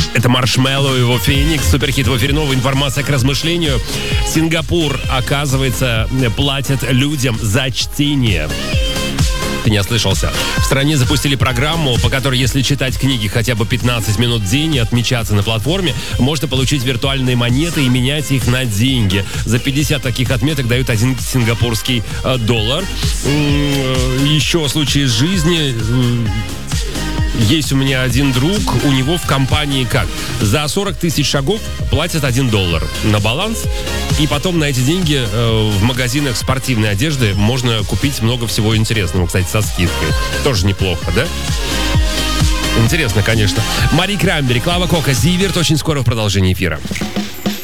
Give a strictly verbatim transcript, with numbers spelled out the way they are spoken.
Это Маршмеллоу, его Феникс, суперхит в эфире. Новая информация к размышлению. Сингапур, оказывается, платит людям за чтение. Ты не ослышался. В стране запустили программу, по которой, если читать книги хотя бы пятнадцать минут в день и отмечаться на платформе, можно получить виртуальные монеты и менять их на деньги. За пятьдесят таких отметок дают один сингапурский э, доллар. Еще случай из жизни. Есть у меня один друг, у него в компании как? За сорок тысяч шагов платят один доллар на баланс, и потом на эти деньги э, в магазинах спортивной одежды можно купить много всего интересного, кстати, со скидкой. Тоже неплохо, да? Интересно, конечно. Мари Краймбери, Клава Кока, Зиверт. Очень скоро в продолжении эфира.